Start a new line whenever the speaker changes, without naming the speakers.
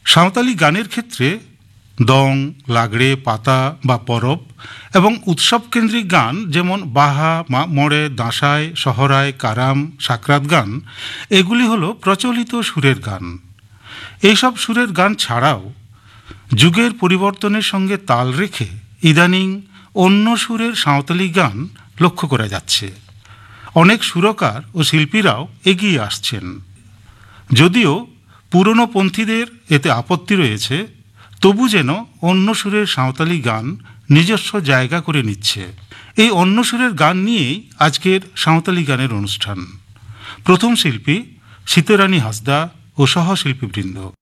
সাঁওতালি গানের ক্ষেত্রে দং, লাগড়ে, পাতা বা পরব এবং উৎসবকেন্দ্রিক গান যেমন বাহা, মোড়ে, দাঁসাই, সহরায়, কারাম, সাকরাত গান এগুলি হলো প্রচলিত সুরের গান। এইসব সুরের গান ছাড়াও যুগের পরিবর্তনের সঙ্গে তাল রেখে ইদানিং অন্য সুরের সাঁওতালি গান লক্ষ্য করা যাচ্ছে। অনেক সুরকার ও শিল্পীরাও এগিয়ে আসছেন। যদিও পুরনো পন্থীদের এতে আপত্তি রয়েছে, তবু যেন অন্য সুরের সাঁওতালি গান নিজস্ব জায়গা করে নিচ্ছে। এই অন্য সুরের গান নিয়েই আজকের সাঁওতালি গানের অনুষ্ঠান। প্রথম শিল্পী সীতারানী হাঁসদা ও সহশিল্পীবৃন্দ।